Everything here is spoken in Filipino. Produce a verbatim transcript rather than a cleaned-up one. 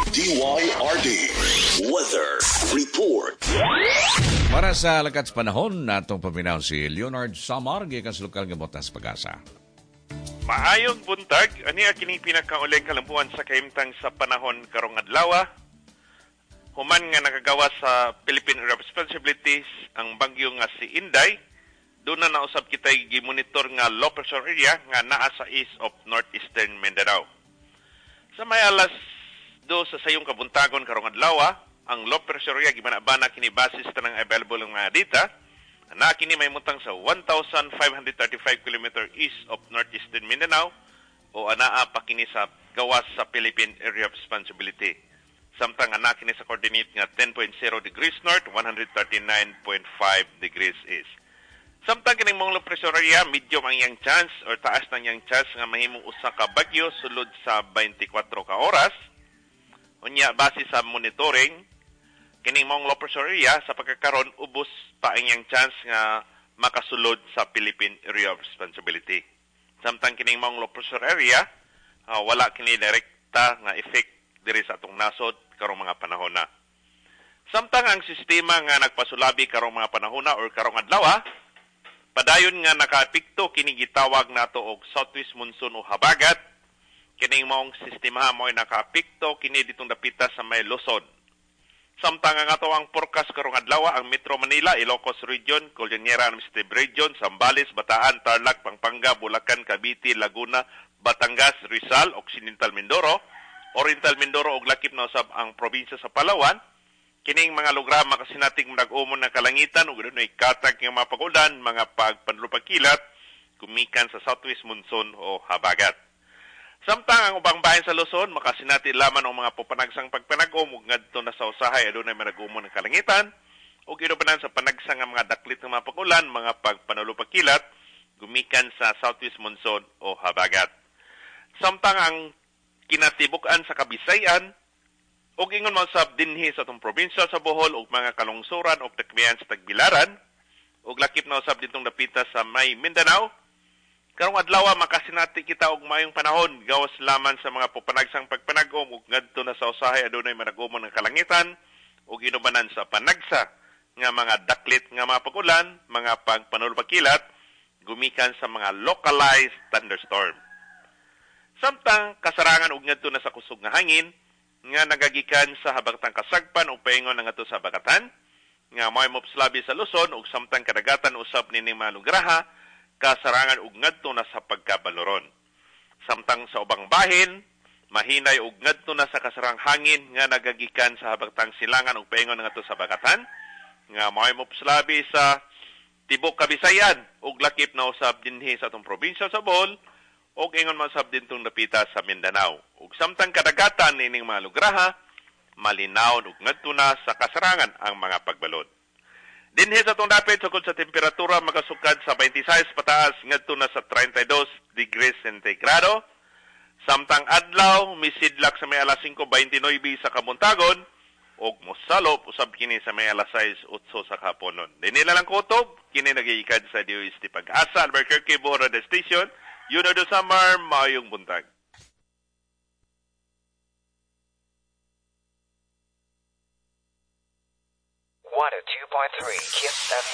D Y R D Weather Report. Para sa lakat sa panahon, natong paminaw si Leonard Samar, gikan sa lokal nga Botas Pag-asa. Maayong buntag, ani kini pinakauling kalampuan sa kahimtang sa panahon karong adlaw. Human nga nakagawa sa Philippine Area of Responsibilities ang bagyo nga si Inday. Doon na nausab kita'y gimonitor nga low pressure area nga naa sa east of northeastern Mindanao. Sa may alas do sa sayong kabuntagon karong adlaw, ang low pressure area gibanabana kini basis tanang available nga data. Na kini may mutang sa one thousand five hundred thirty-five kilometers east of northeastern Mindanao o anaa pa kini sa gawas sa Philippine Area of Responsibility. Samtang ana kini sa coordinate nga ten point zero degrees north, one hundred thirty-nine point five degrees east. Samtang kining mong low pressure area, medium ang iyang chance or taas na iyang chance nga mahimong usa ka bagyo sulod sa twenty-four ka oras. Unya base sa monitoring, kining mong low pressure area sa pagkakaron ubos pa ang iyang chance nga makasulod sa Philippine Area of Responsibility. Samtang kining mong low pressure area, uh, wala kini direkta nga effect diri sa atong nasod karong mga panahon na. Samtang ang sistema nga nagpasulabi karong mga panahon na or karong adlaw, padayon nga nakaapekto kini gitawag nato og southwest monsoon o habagat. Kining maong sistema mo ay nakaapekto kini ditong dapita sa may Luzon. Samtang ang ato ang forecast karong adlaw ang Metro Manila, Ilocos Region, Cordillera Administrative Region, Zambales, Bataan, Tarlac, Pampanga, Bulacan, Cavite, Laguna, Batangas, Rizal, Occidental Mindoro, Oriental Mindoro ug lakip na usab ang probinsya sa Palawan. Kining mga lugar makasinatig nag-umon ng kalangitan ug dunay katag nga mga pagulan, mga pagpanlupagkilat kumikan sa southwest monsoon o habagat. Samtang ang ubang bahin sa Luzon makasinati lamang ang mga popanagsang pagpanag-om ug ngadto na sa usahay adunay manag-umon ng kalangitan ug inubanan sa panagsang nga mga daklit nga mga pagulan, mga pagpanlupagkilat gumikan sa southwest monsoon o habagat. Samtang ang kinatibuk-an sa Kabisayan ug ingon man sab dinhi sa atong probinsya sa Bohol ug mga kalungsuran ug dakmian sa Tagbilaran ug lakip na usab ditong dapita sa may Mindanao. Karong adlaw makasinati kita og maayong panahon gawas lamang sa mga popanagsang pagpanag-om ug ngadto na sa usahay adunay manag-umon ng kalangitan ug inubanan sa panagsa nga mga daklit nga mga pagulan, mga pagpanulpagkilat gumikan sa mga localized thunderstorm. Samtang kasarangan ug ngadto na sa kusog nga hangin nga nagagikan sa habagatang kasagpan o paingon na nga to sa habagatan, nga may mopslabi sa Luzon ug samtang kadagatan usab nining mga lugraha, kasarangan ug ngadto na sa pagkabaloron. Samtang sa ubang bahin, mahinay ug ngadto na sa kasarang hangin nga nagagikan sa habagatang silangan ug paingon na nga to sa habagatan, nga may mopslabi sa tibok Kabisayan ug lakip na usab dinhi sa atong probinsya sa Bohol ug ingon man sab dintong napita sa Mindanao. Ug samtang kadagatan nining mga lugraha, malinaw ug ngadto na sa kasarangan ang mga pagbalod. Dinhi sa atong dapit sugod sa temperatura makasukad sa twenty-six pataas ngadto na sa thirty-two degrees sentigrado. Samtang adlaw misidlak sa may alas five twenty-nine sa kabuntagon ug mosalop usab kini sa may alas six eight sa kaponon. Dinhi lang kutob kini nagiikad sa D O S T Pag-asa Albuquerque Bohol Radio Station. You know the summer, maayong buntag. one oh two point three Kiss F M.